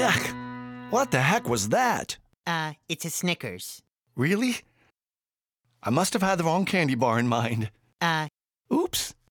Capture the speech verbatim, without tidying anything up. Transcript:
Yuck! What the heck was that? Uh, it's a Snickers. Really? I must have had the wrong candy bar in mind. Uh, Oops.